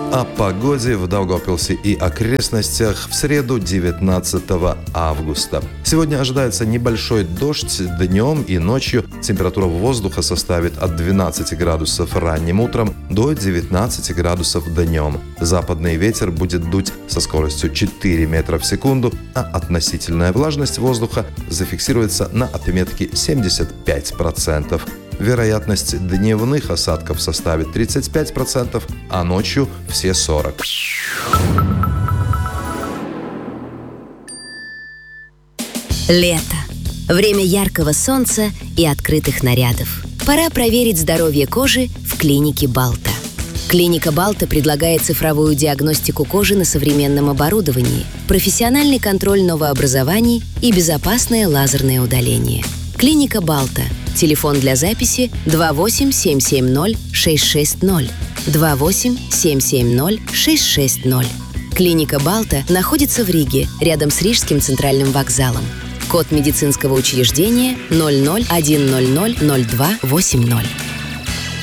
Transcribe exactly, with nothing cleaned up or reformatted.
О погоде в Даугавпилсе и окрестностях в среду девятнадцатого августа. Сегодня ожидается небольшой дождь днем и ночью. Температура воздуха составит от двенадцати градусов ранним утром до девятнадцати градусов днем. Западный ветер будет дуть со скоростью четыре метра в секунду, а относительная влажность воздуха зафиксируется на отметке семьдесят пять процентов. Вероятность дневных осадков составит тридцать пять процентов, а ночью все сорок процентов. Лето. Время яркого солнца и открытых нарядов. Пора проверить здоровье кожи в клинике Балта. Клиника Балта предлагает цифровую диагностику кожи на современном оборудовании, профессиональный контроль новообразований и безопасное лазерное удаление. Клиника Балта. Телефон для записи два восемь семь семь ноль шесть шесть ноль. два восемь семь семь ноль шесть шесть ноль. Клиника Балта находится в Риге, рядом с Рижским центральным вокзалом. Код медицинского учреждения ноль ноль один ноль ноль ноль два восемь ноль.